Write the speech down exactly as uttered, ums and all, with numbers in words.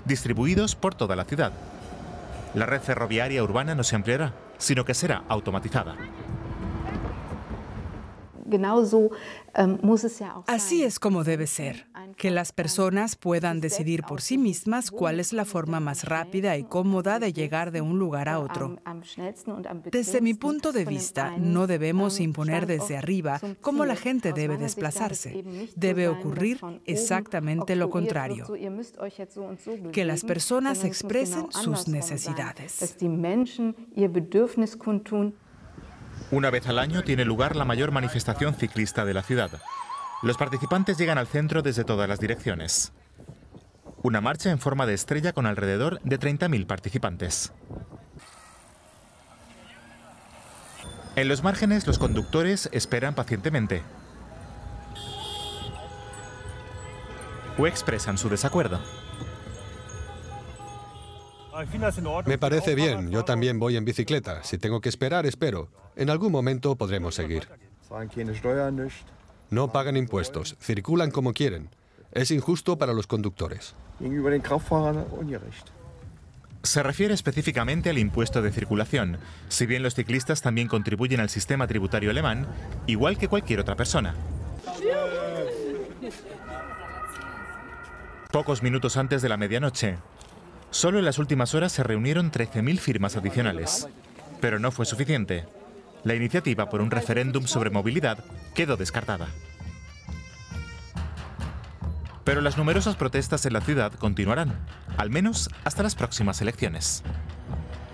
distribuidos por toda la ciudad. La red ferroviaria urbana no se ampliará, sino que será automatizada. Así es como debe ser, que las personas puedan decidir por sí mismas cuál es la forma más rápida y cómoda de llegar de un lugar a otro. Desde mi punto de vista, no debemos imponer desde arriba cómo la gente debe desplazarse. Debe ocurrir exactamente lo contrario, que las personas expresen sus necesidades. Una vez al año tiene lugar la mayor manifestación ciclista de la ciudad. Los participantes llegan al centro desde todas las direcciones. Una marcha en forma de estrella con alrededor de treinta mil participantes. En los márgenes, los conductores esperan pacientemente o expresan su desacuerdo. Me parece bien, yo también voy en bicicleta. Si tengo que esperar, espero. En algún momento podremos seguir. No pagan impuestos, circulan como quieren. Es injusto para los conductores. Se refiere específicamente al impuesto de circulación, si bien los ciclistas también contribuyen al sistema tributario alemán, igual que cualquier otra persona. Pocos minutos antes de la medianoche, solo en las últimas horas se reunieron trece mil firmas adicionales. Pero no fue suficiente. La iniciativa por un referéndum sobre movilidad quedó descartada. Pero las numerosas protestas en la ciudad continuarán, al menos hasta las próximas elecciones.